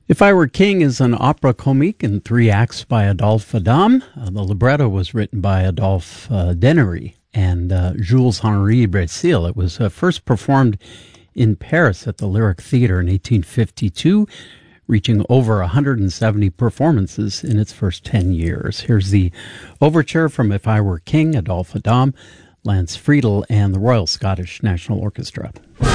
If I Were King is an opera comique in 3 acts by Adolphe Adam. The libretto was written by Adolphe Denery and Jules-Henri Brésil. It was first performed in Paris at the Lyric Theatre in 1852, reaching over 170 performances in its first 10 years. Here's the overture from If I Were King, Adolphe Adam, Lance Friedel, and the Royal Scottish National Orchestra.